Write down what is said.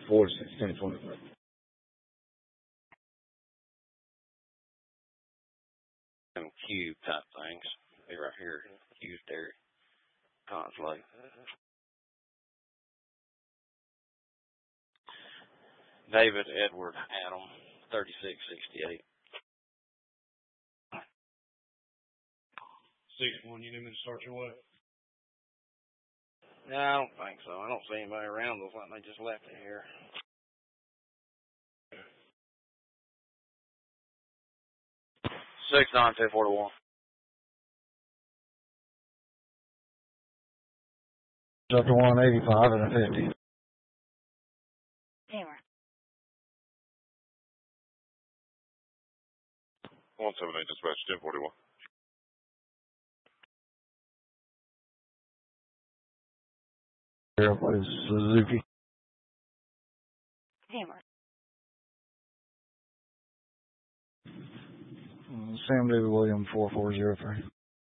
10-25. Them cube type things. Be right here. Cube there. Consulate. David Edward Adam, 3668. 6-1, you need me to start your way? No, I don't think so. I don't see anybody around. Looks like they just left it here. Six 9-241. Up to 185 and a 50. Hammer. 178 dispatch 1041. Here is Suzuki. Hammer. Sam David William 4403.